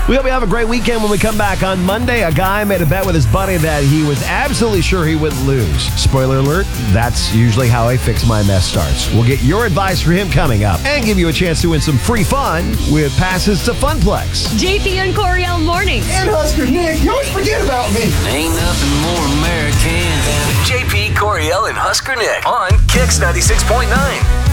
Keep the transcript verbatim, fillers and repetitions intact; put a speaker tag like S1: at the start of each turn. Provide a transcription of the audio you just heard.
S1: We hope you have a great weekend. When we come back on Monday, a guy made a bet with his buddy that he was absolutely sure he wouldn't lose. Spoiler alert, that's usually how a Fix My Mess starts. We'll get your advice for him coming up and give you a chance to win some free fun with passes to Funplex.
S2: J P and Coriel mornings.
S3: And Husker Nick, you always forget about me.
S4: Ain't nothing more American than J P, Coriel, and Husker Nick on Kix ninety-six point nine.